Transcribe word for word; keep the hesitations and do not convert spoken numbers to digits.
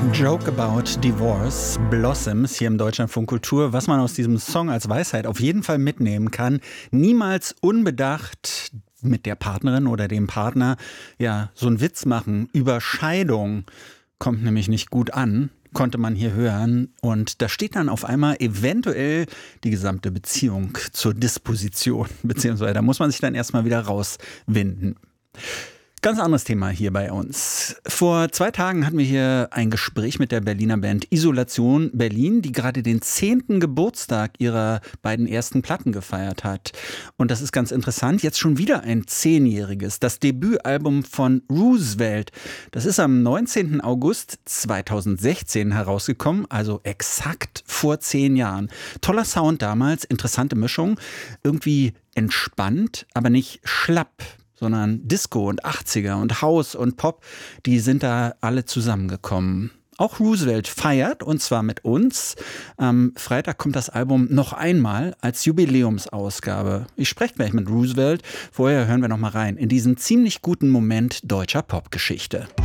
Joke About Divorce, Blossoms hier im Deutschlandfunk Kultur. Was man aus diesem Song als Weisheit auf jeden Fall mitnehmen kann: niemals unbedacht mit der Partnerin oder dem Partner ja so einen Witz machen über Scheidung. Kommt nämlich nicht gut an, konnte man hier hören. Und da steht dann auf einmal eventuell die gesamte Beziehung zur Disposition, beziehungsweise da muss man sich dann erstmal wieder rauswinden. Ganz anderes Thema hier bei uns. Vor zwei Tagen hatten wir hier ein Gespräch mit der Berliner Band Isolation Berlin, die gerade den zehnten Geburtstag ihrer beiden ersten Platten gefeiert hat. Und das ist ganz interessant, jetzt schon wieder ein zehnjähriges, das Debütalbum von Roosevelt. Das ist am neunzehnten August zweitausendsechzehn herausgekommen, also exakt vor zehn Jahren. Toller Sound damals, interessante Mischung, irgendwie entspannt, aber nicht schlapp, sondern Disco und achtziger und House und Pop, die sind da alle zusammengekommen. Auch Roosevelt feiert, und zwar mit uns. Am Freitag kommt das Album noch einmal als Jubiläumsausgabe. Ich spreche gleich mit Roosevelt. Vorher hören wir noch mal rein in diesen ziemlich guten Moment deutscher Popgeschichte.